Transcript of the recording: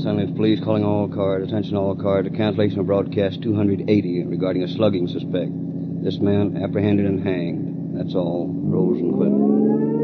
Los Angeles Police calling all cars. Attention all cars. The cancellation of broadcast 280 regarding a slugging suspect. This man apprehended and hanged. That's all. Rosenquist.